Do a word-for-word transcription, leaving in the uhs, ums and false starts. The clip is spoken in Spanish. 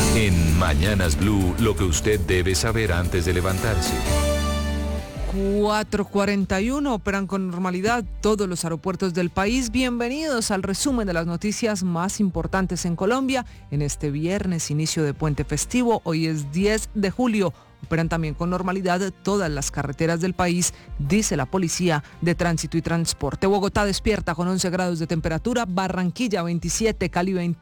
En Mañanas Blue, lo que usted debe saber antes de levantarse. cuatro cuarenta y uno operan con normalidad todos los aeropuertos del país. Bienvenidos al resumen de las noticias más importantes en Colombia en este viernes, inicio de puente festivo. Hoy es diez de julio. Operan también con normalidad todas las carreteras del país, dice la Policía de Tránsito y Transporte. Bogotá despierta con once grados de temperatura, Barranquilla veintisiete, Cali veinte.